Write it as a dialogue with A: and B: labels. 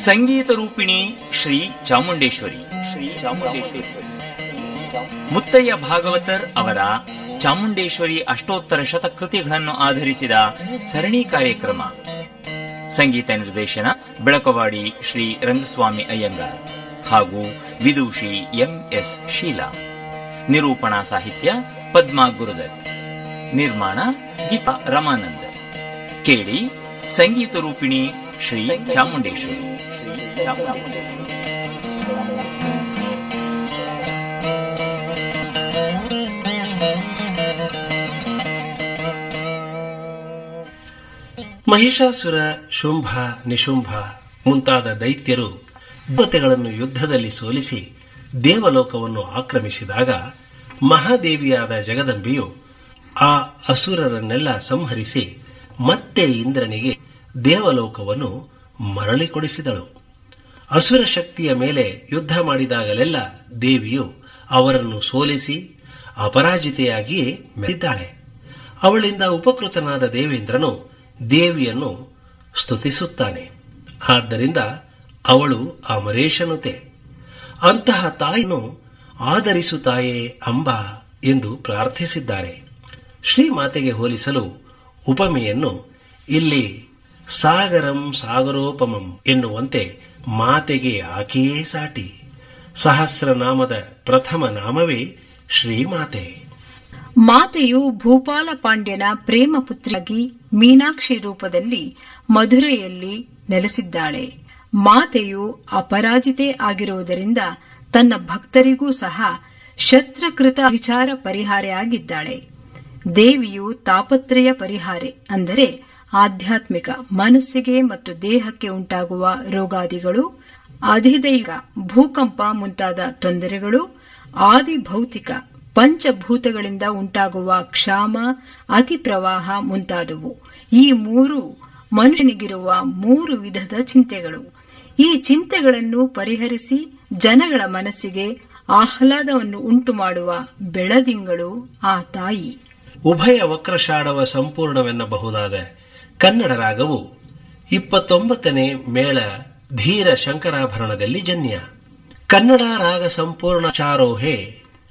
A: ಸಂಗೀತ ರೂಪಿಣಿ ಶ್ರೀ ಚಾಮುಂಡೇಶ್ವರಿ. ಮುತ್ತಯ್ಯ ಭಾಗವತರ್ ಅವರ ಚಾಮುಂಡೇಶ್ವರಿ ಅಷ್ಟೋತ್ತರ ಶತಕೃತಿಗಳನ್ನು ಆಧರಿಸಿದ ಸರಣಿ ಕಾರ್ಯಕ್ರಮ. ಸಂಗೀತ ನಿರ್ದೇಶನ ಬೆಳಕವಾಡಿ ಶ್ರೀ ರಂಗಸ್ವಾಮಿ ಅಯ್ಯಂಗಾರ್ ಹಾಗೂ ವಿದೂಷಿ ಎಂಎಸ್ ಶೀಲಾ. ನಿರೂಪಣಾ ಸಾಹಿತ್ಯ ಪದ್ಮಾ ಗುರುದತ್. ನಿರ್ಮಾಣ ಗೀತಾ ರಮಾನಂದ್. ಕೇಳಿ ಸಂಗೀತ ರೂಪಿಣಿ ಶ್ರೀ ಚಾಮುಂಡೇಶ್ವರಿ.
B: ಮಹಿಷಾಸುರ, ಶುಂಭ, ನಿಶುಂಭ ಮುಂತಾದ ದೈತ್ಯರು ದೇವತೆಗಳನ್ನು ಯುದ್ಧದಲ್ಲಿ ಸೋಲಿಸಿ ದೇವಲೋಕವನ್ನು ಆಕ್ರಮಿಸಿದಾಗ ಮಹಾದೇವಿಯಾದ ಜಗದಂಬೆಯು ಆ ಅಸುರರನ್ನೆಲ್ಲ ಸಂಹರಿಸಿ ಮತ್ತೆ ಇಂದ್ರನಿಗೆ ದೇವಲೋಕವನ್ನು ಮರಳಿ ಕೊಡಿಸಿದಳು. ಅಸುರ ಶಕ್ತಿಯ ಮೇಲೆ ಯುದ್ಧ ಮಾಡಿದಾಗಲೆಲ್ಲ ದೇವಿಯು ಅವರನ್ನು ಸೋಲಿಸಿ ಅಪರಾಜಿತೆಯಾಗಿಯೇ ಮೆರೆದಿದ್ದಾಳೆ. ಅವಳಿಂದ ಉಪಕೃತನಾದ ದೇವೇಂದ್ರನು ದೇವಿಯನ್ನು ಸ್ತುತಿಸುತ್ತಾನೆ. ಆದ್ದರಿಂದ ಅವಳು ಅಮರೇಶನುತೆ. ಅಂತಹ ತಾಯಿಯನ್ನು ಆದರಿಸು ತಾಯೇ ಅಂಬಾ ಎಂದು ಪ್ರಾರ್ಥಿಸಿದ್ದಾರೆ. ಶ್ರೀಮಾತೆಗೆ ಹೋಲಿಸಲು ಉಪಮೆಯನ್ನು ಇಲ್ಲಿ ಸಾಗರಂ ಸಾಗರೋಪಮಂ ಎನ್ನುವಂತೆ ಮಾತೆಗೆ ಆಕೆಯೇ ಸಾಟಿ. ಸಹಸ್ರನಾಮದ ಪ್ರಥಮ ನಾಮವೇ ಶ್ರೀಮಾತೆ.
C: ಮಾತೆಯು ಭೂಪಾಲ ಪಾಂಡ್ಯನ ಪ್ರೇಮ ಪುತ್ರಿಯಾಗಿ ಮೀನಾಕ್ಷಿ ರೂಪದಲ್ಲಿ ಮಧುರೆಯಲ್ಲಿ ನೆಲೆಸಿದ್ದಾಳೆ. ಮಾತೆಯು ಅಪರಾಜಿತೆ ಆಗಿರುವುದರಿಂದ ತನ್ನ ಭಕ್ತರಿಗೂ ಸಹ ಶತ್ರಕೃತ ವಿಚಾರ ಪರಿಹಾರೆಯಾಗಿದ್ದಾಳೆ. ದೇವಿಯು ತಾಪತ್ರಯ ಪರಿಹಾರೆ ಅಂದರೆ ಆಧ್ಯಾತ್ಮಿಕ, ಮನಸ್ಸಿಗೆ ಮತ್ತು ದೇಹಕ್ಕೆ ಉಂಟಾಗುವ ರೋಗಾದಿಗಳು, ಅಧಿದೈವಿಕ, ಭೂಕಂಪ ಮುಂತಾದ ತೊಂದರೆಗಳು, ಆದಿ ಭೌತಿಕ ಪಂಚಭೂತಗಳಿಂದ ಉಂಟಾಗುವ ಕ್ಷಾಮ, ಅತಿ ಪ್ರವಾಹ ಮುಂತಾದವು. ಈ ಮೂರು ಮನುಷ್ಯನಿಗಿರುವ 3 ವಿಧದ ಚಿಂತೆಗಳು. ಈ ಚಿಂತೆಗಳನ್ನು ಪರಿಹರಿಸಿ ಜನಗಳ ಮನಸ್ಸಿಗೆ ಆಹ್ಲಾದವನ್ನು ಉಂಟು ಮಾಡುವ ಬೆಳದಿಂಗಳು ಆ ತಾಯಿ.
B: ಉಭಯ ವಕ್ರಷಾಢವ ಸಂಪೂರ್ಣವೆನ್ನಬಹುದಾದ ಕನ್ನಡ ರಾಗವು 29ನೇ ಮೇಳ ಧೀರ ಶಂಕರಾಭರಣದಲ್ಲಿ ಜನ್ಯ. ಕನ್ನಡ ರಾಗ ಸಂಪೂರ್ಣ ಚಾರೋಹೆ